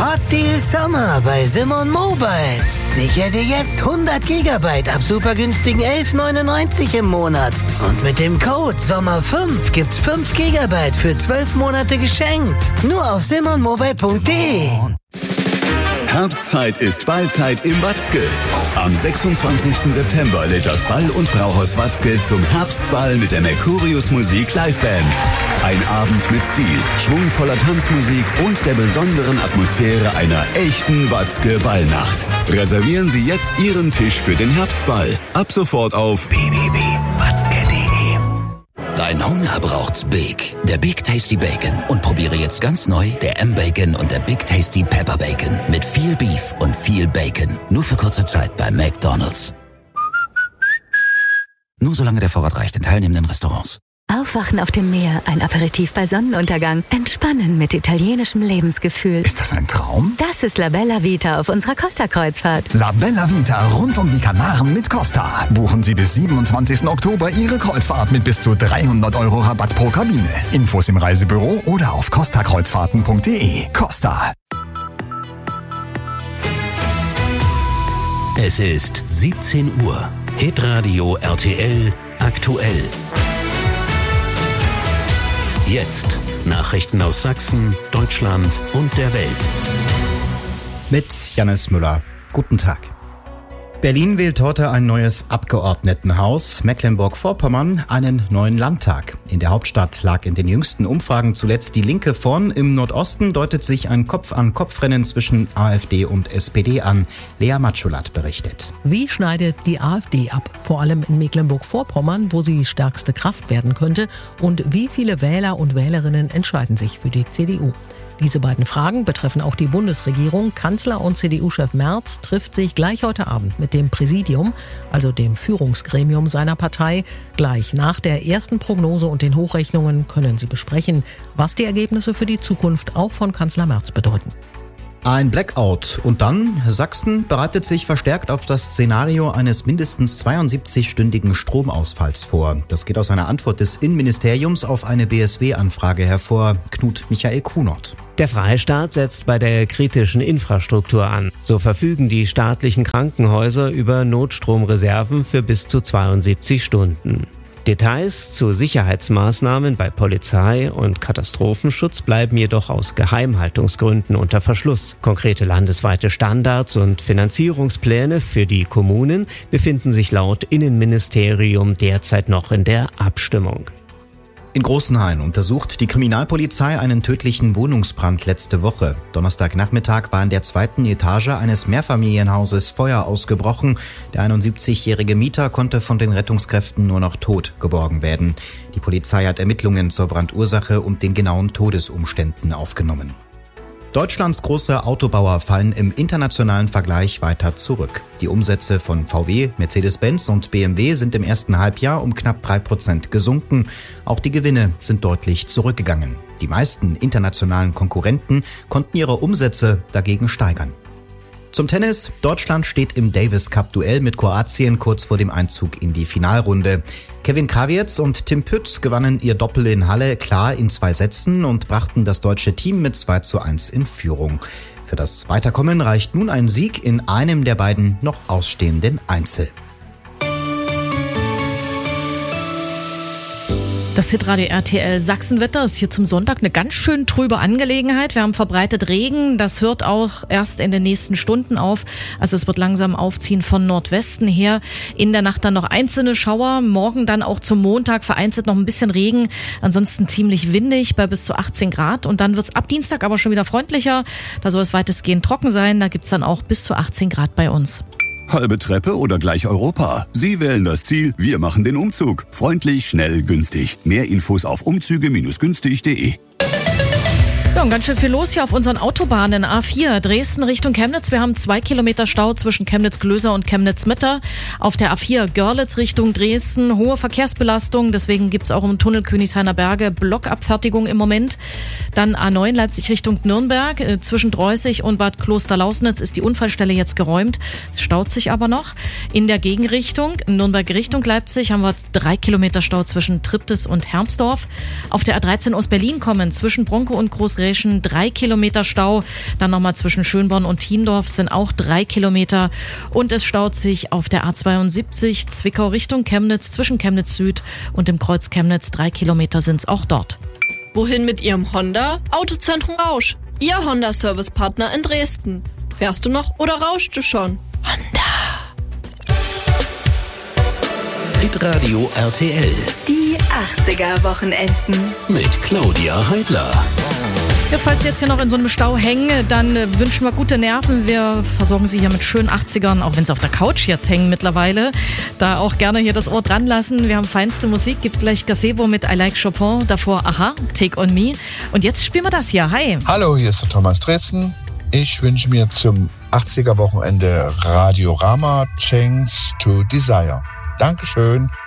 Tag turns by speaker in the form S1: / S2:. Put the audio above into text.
S1: Hot Deal Sommer bei Simon Mobile. Sicher dir jetzt 100 GB ab super günstigen 11,99 im Monat. Und mit dem Code SOMMER5 gibt's 5 GB für 12 Monate geschenkt. Nur auf simonmobile.de.
S2: Herbstzeit ist Ballzeit im Watzke. Am 26. September lädt das Ball- und Brauhaus Watzke zum Herbstball mit der Mercurius Musik Liveband. Ein Abend mit Stil, schwungvoller Tanzmusik und der besonderen Atmosphäre einer echten Watzke-Ballnacht. Reservieren Sie jetzt Ihren Tisch für den Herbstball. Ab sofort auf www.watzke.de.
S3: Dein Hunger braucht's Big. Der Big Tasty Bacon. Und probiere jetzt ganz neu der M-Bacon und der Big Tasty Pepper Bacon. Mit viel Beef und viel Bacon. Nur für kurze Zeit bei McDonald's. Nur solange der Vorrat reicht in teilnehmenden Restaurants.
S4: Aufwachen auf dem Meer, ein Aperitif bei Sonnenuntergang, entspannen mit italienischem Lebensgefühl.
S5: Ist das ein Traum?
S4: Das ist La Bella Vita auf unserer Costa-Kreuzfahrt.
S5: La Bella Vita rund um die Kanaren mit Costa. Buchen Sie bis 27. Oktober Ihre Kreuzfahrt mit bis zu 300 € Rabatt pro Kabine. Infos im Reisebüro oder auf costakreuzfahrten.de. Costa.
S6: Es ist 17 Uhr. Hitradio RTL aktuell. Jetzt Nachrichten aus Sachsen, Deutschland und der Welt.
S7: Mit Jannis Müller. Guten Tag. Berlin wählt heute ein neues Abgeordnetenhaus, Mecklenburg-Vorpommern einen neuen Landtag. In der Hauptstadt lag in den jüngsten Umfragen zuletzt die Linke vorn. Im Nordosten deutet sich ein Kopf-an-Kopf-Rennen zwischen AfD und SPD an. Lea Matschulat berichtet.
S8: Wie schneidet die AfD ab? Vor allem in Mecklenburg-Vorpommern, wo sie stärkste Kraft werden könnte. Und wie viele Wähler und Wählerinnen entscheiden sich für die CDU? Diese beiden Fragen betreffen auch die Bundesregierung. Kanzler und CDU-Chef Merz trifft sich gleich heute Abend mit dem Präsidium, also dem Führungsgremium seiner Partei. Gleich nach der ersten Prognose und den Hochrechnungen können sie besprechen, was die Ergebnisse für die Zukunft auch von Kanzler Merz bedeuten.
S7: Ein Blackout und dann Sachsen bereitet sich verstärkt auf das Szenario eines mindestens 72-stündigen Stromausfalls vor. Das geht aus einer Antwort des Innenministeriums auf eine BSW-Anfrage hervor. Knut Michael Kunert.
S9: Der Freistaat setzt bei der kritischen Infrastruktur an. So verfügen die staatlichen Krankenhäuser über Notstromreserven für bis zu 72 Stunden. Details zu Sicherheitsmaßnahmen bei Polizei und Katastrophenschutz bleiben jedoch aus Geheimhaltungsgründen unter Verschluss. Konkrete landesweite Standards und Finanzierungspläne für die Kommunen befinden sich laut Innenministerium derzeit noch in der Abstimmung.
S7: In Großenhain untersucht die Kriminalpolizei einen tödlichen Wohnungsbrand letzte Woche. Donnerstagnachmittag war in der 2. Etage eines Mehrfamilienhauses Feuer ausgebrochen. Der 71-jährige Mieter konnte von den Rettungskräften nur noch tot geborgen werden. Die Polizei hat Ermittlungen zur Brandursache und den genauen Todesumständen aufgenommen. Deutschlands große Autobauer fallen im internationalen Vergleich weiter zurück. Die Umsätze von VW, Mercedes-Benz und BMW sind im ersten Halbjahr um knapp 3% gesunken. Auch die Gewinne sind deutlich zurückgegangen. Die meisten internationalen Konkurrenten konnten ihre Umsätze dagegen steigern. Zum Tennis. Deutschland steht im Davis-Cup-Duell mit Kroatien kurz vor dem Einzug in die Finalrunde. Kevin Krawietz und Tim Pütz gewannen ihr Doppel in Halle klar in 2 Sätzen und brachten das deutsche Team mit 2:1 in Führung. Für das Weiterkommen reicht nun ein Sieg in einem der beiden noch ausstehenden Einzel.
S10: Das Hitradio RTL Sachsenwetter ist hier zum Sonntag eine ganz schön trübe Angelegenheit. Wir haben verbreitet Regen, das hört auch erst in den nächsten Stunden auf. Also es wird langsam aufziehen von Nordwesten her. In der Nacht dann noch einzelne Schauer, morgen dann auch zum Montag vereinzelt noch ein bisschen Regen. Ansonsten ziemlich windig bei bis zu 18 Grad. Und dann wird's ab Dienstag aber schon wieder freundlicher. Da soll es weitestgehend trocken sein. Da gibt's dann auch bis zu 18 Grad bei uns.
S2: Halbe Treppe oder gleich Europa? Sie wählen das Ziel, wir machen den Umzug. Freundlich, schnell, günstig. Mehr Infos auf umzüge-günstig.de.
S10: Ja, und ganz schön viel los hier auf unseren Autobahnen. A4 Dresden Richtung Chemnitz. Wir haben 2 Kilometer Stau zwischen Chemnitz-Glöser und Chemnitz-Mitte. Auf der A4 Görlitz Richtung Dresden hohe Verkehrsbelastung. Deswegen gibt's auch im Tunnel Königshainer Berge Blockabfertigung im Moment. Dann A9 Leipzig Richtung Nürnberg. Zwischen Dreußig und Bad Klosterlausnitz ist die Unfallstelle jetzt geräumt. Es staut sich aber noch. In der Gegenrichtung, Nürnberg Richtung Leipzig, haben wir 3 Kilometer Stau zwischen Triptis und Hermsdorf. Auf der A13 aus Berlin kommen zwischen Bronkow und Großreden Reschen 3 Kilometer Stau. Dann nochmal zwischen Schönborn und Thiendorf sind auch 3 Kilometer. Und es staut sich auf der A72 Zwickau Richtung Chemnitz zwischen Chemnitz Süd und dem Kreuz Chemnitz. 3 Kilometer sind es auch dort.
S11: Wohin mit Ihrem Honda? Autozentrum Rausch. Ihr Honda-Service-Partner in Dresden. Fährst du noch oder rauschst du schon? Honda.
S6: Hitradio RTL.
S4: Die 80er-Wochenenden.
S6: Mit Claudia Heidler.
S10: Ja, falls Sie jetzt hier noch in so einem Stau hängen, dann wünschen wir gute Nerven. Wir versorgen Sie hier mit schönen 80ern, auch wenn Sie auf der Couch jetzt hängen mittlerweile. Da auch gerne hier das Ohr dran lassen. Wir haben feinste Musik, gibt gleich Gazebo mit I Like Chopin, davor Aha, Take On Me. Und jetzt spielen wir das hier. Hi.
S12: Hallo, hier ist der Thomas Dresden. Ich wünsche mir zum 80er-Wochenende Radiorama Chains to Desire. Dankeschön.